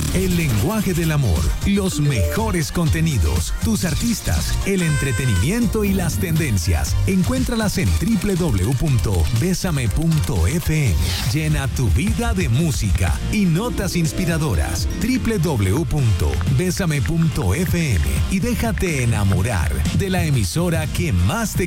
el lenguaje del amor, los mejores contenidos, tus artistas, el entretenimiento y las tendencias. Encuéntralas en www.besame.fm. Llena tu vida de música y notas inspiradoras. www.besame.fm y déjate enamorar de la emisora que más te